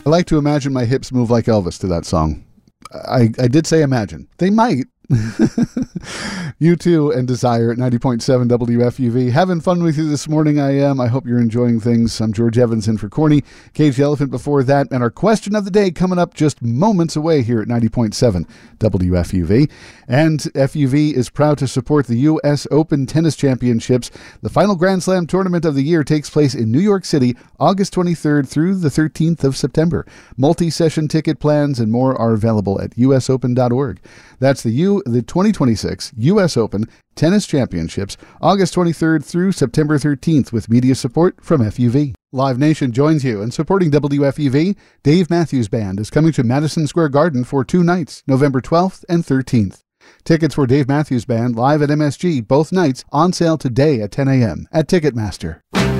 I like to imagine my hips move like Elvis to that song. I did say imagine. They might. U2 and Desire at 90.7 WFUV. Having fun with you this morning, I am. I hope you're enjoying things. I'm George Evans in for Corny. Cage the Elephant before that. And our question of the day coming up just moments away here at 90.7 WFUV. And FUV is proud to support the U.S. Open Tennis Championships. The final Grand Slam tournament of the year takes place in New York City, August 23rd through the 13th of September. Multi-session ticket plans and more are available at usopen.org. That's the 2026 U.S. Open Tennis Championships, August 23rd through September 13th, with media support from FUV. Live Nation joins you, and supporting WFUV, Dave Matthews Band is coming to Madison Square Garden for 2 nights, November 12th and 13th. Tickets for Dave Matthews Band live at MSG both nights on sale today at 10 a.m. at Ticketmaster.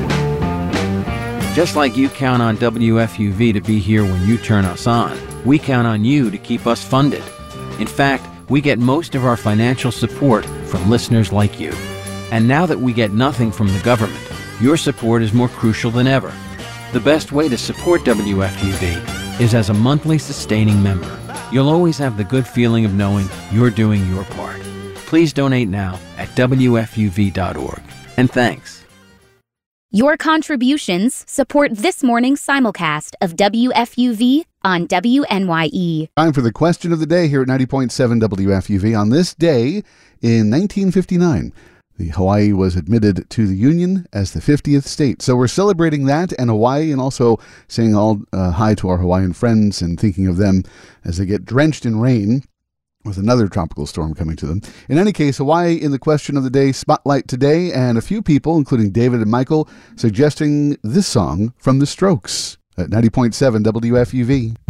Just like you count on WFUV to be here when you turn us on, we count on you to keep us funded. In fact, we get most of our financial support from listeners like you. And now that we get nothing from the government, your support is more crucial than ever. The best way to support WFUV is as a monthly sustaining member. You'll always have the good feeling of knowing you're doing your part. Please donate now at WFUV.org. And thanks. Your contributions support this morning's simulcast of WFUV on WNYE. Time for the question of the day here at 90.7 WFUV. On this day in 1959, Hawaii was admitted to the Union as the 50th state. So we're celebrating that and Hawaii, and also saying all hi to our Hawaiian friends and thinking of them as they get drenched in rain with another tropical storm coming to them. In any case, Hawaii in the question of the day spotlight today, and a few people, including David and Michael, suggesting this song from The Strokes at 90.7 WFUV.